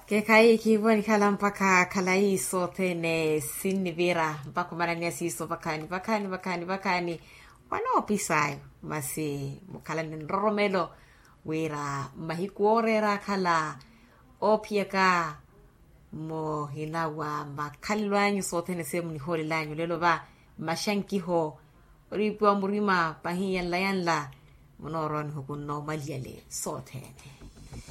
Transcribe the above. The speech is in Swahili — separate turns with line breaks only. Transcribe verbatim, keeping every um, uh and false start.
Ke kai ki boni kala mpaka kala iso tene sinivira mpaka marani asiso bakani bakani bakani bakani wanopisayo masi mukala nromelo wera mahikuorera kala opieka mo hilawa makalwanyu sotene semu ni holi lanyu lelo ba mashankiho ripo murima pahiyan layanla monoron hukun no maliale sotene